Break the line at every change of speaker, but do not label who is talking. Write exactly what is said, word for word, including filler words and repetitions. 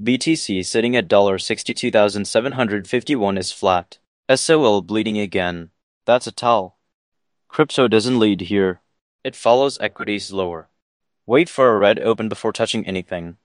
B T C sitting at sixty-two thousand seven hundred fifty-one is flat. S O L bleeding again. That's a towel. Crypto doesn't lead here. It follows equities lower. Wait for a red open before touching anything.